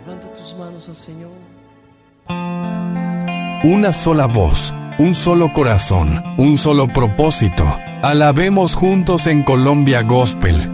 Levanta tus manos al Señor. Una sola voz, un solo corazón, un solo propósito. Alabemos juntos en Colombia Gospel,